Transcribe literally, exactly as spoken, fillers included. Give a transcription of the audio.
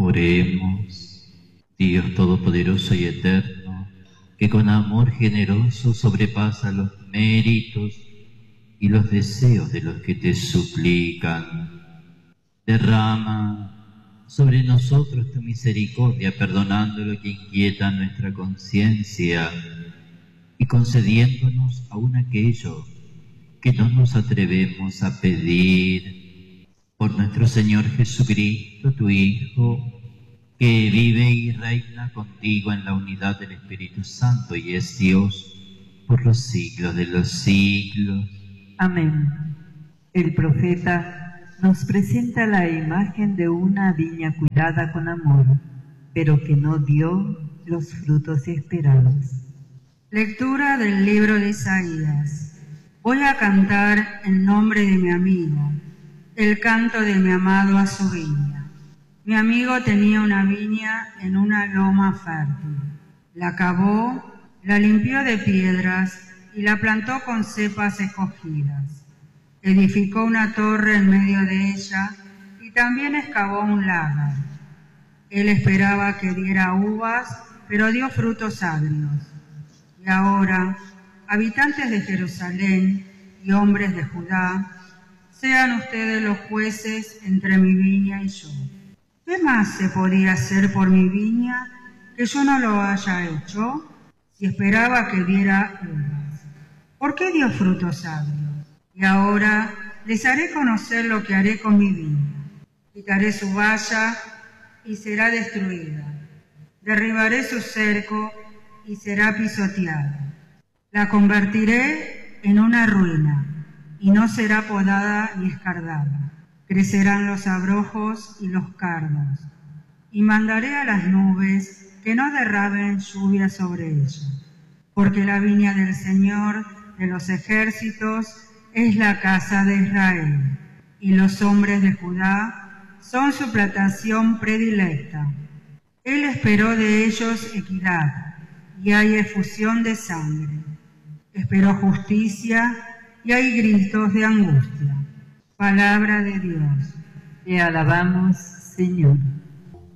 Oremos. Dios Todopoderoso y Eterno, que con amor generoso sobrepasa los méritos y los deseos de los que te suplican, derrama sobre nosotros tu misericordia, perdonando lo que inquieta nuestra conciencia y concediéndonos aún aquello que no nos atrevemos a pedir. Por nuestro Señor Jesucristo, tu Hijo, que vive y reina contigo en la unidad del Espíritu Santo y es Dios por los siglos de los siglos. Amén. El profeta nos presenta la imagen de una viña cuidada con amor, pero que no dio los frutos esperados. Lectura del libro de Isaías. Voy a cantar en nombre de mi amigo, el canto de mi amado a su viña. Mi amigo tenía una viña en una loma fértil. La cavó, la limpió de piedras y la plantó con cepas escogidas. Edificó una torre en medio de ella y también excavó un lagar. Él esperaba que diera uvas, pero dio frutos agrios. Y ahora, habitantes de Jerusalén y hombres de Judá, sean ustedes los jueces entre mi viña y yo. ¿Qué más se podía hacer por mi viña que yo no lo haya hecho? Si esperaba que diera uvas, ¿por qué dio frutos agrios? Y ahora les haré conocer lo que haré con mi viña. Quitaré su valla y será destruida. Derribaré su cerco y será pisoteada. La convertiré en una ruina y no será podada ni escardada. Crecerán los abrojos y los cardos, y mandaré a las nubes que no derramen lluvia sobre ella, porque la viña del Señor de los ejércitos es la casa de Israel, y los hombres de Judá son su plantación predilecta. Él esperó de ellos equidad, y hay efusión de sangre. Esperó justicia, y hay gritos de angustia. Palabra de Dios. Te alabamos, Señor.